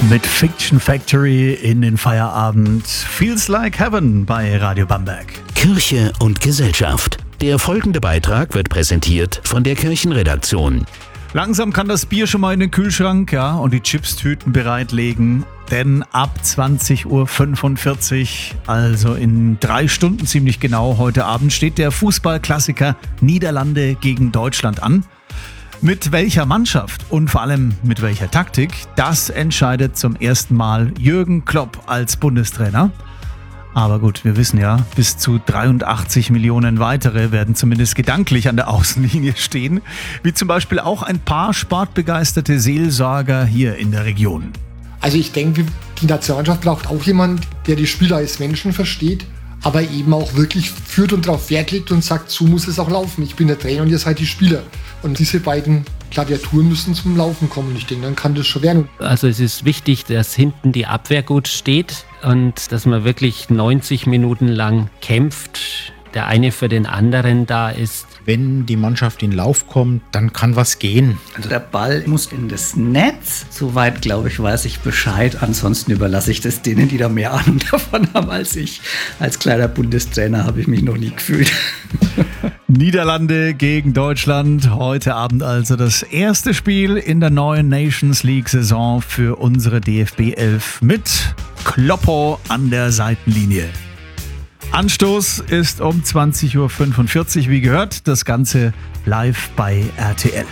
Mit Fiction Factory in den Feierabend. Feels like Heaven bei Radio Bamberg. Kirche und Gesellschaft. Der folgende Beitrag wird präsentiert von der Kirchenredaktion. Langsam kann das Bier schon mal in den Kühlschrank, ja, und die Chipstüten bereitlegen. Denn ab 20.45 Uhr, also in 3 Stunden ziemlich genau heute Abend, steht der Fußballklassiker Niederlande gegen Deutschland an. Mit welcher Mannschaft und vor allem mit welcher Taktik, das entscheidet zum ersten Mal Jürgen Klopp als Bundestrainer. Aber gut, wir wissen ja, bis zu 83 Millionen weitere werden zumindest gedanklich an der Außenlinie stehen, wie zum Beispiel auch ein paar sportbegeisterte Seelsorger hier in der Region. Also ich denke, die Nationalmannschaft braucht auch jemanden, der die Spieler als Menschen versteht, aber eben auch wirklich führt und darauf Wert legt und sagt, so muss es auch laufen. Ich bin der Trainer und ihr seid die Spieler. Und diese beiden Gladiaturen müssen zum Laufen kommen. Ich denke, dann kann das schon werden. Also es ist wichtig, dass hinten die Abwehr gut steht und dass man wirklich 90 Minuten lang kämpft, der eine für den anderen da ist. Wenn die Mannschaft in Lauf kommt, dann kann was gehen. Also der Ball muss in das Netz. Soweit, glaube ich, weiß ich Bescheid. Ansonsten überlasse ich das denen, die da mehr Ahnung davon haben als ich. Als kleiner Bundestrainer habe ich mich noch nie gefühlt. Niederlande gegen Deutschland. Heute Abend also das erste Spiel in der neuen Nations League-Saison für unsere DFB 11 mit Kloppo an der Seitenlinie. Anstoß ist um 20.45 Uhr, wie gehört. Das Ganze live bei RTL.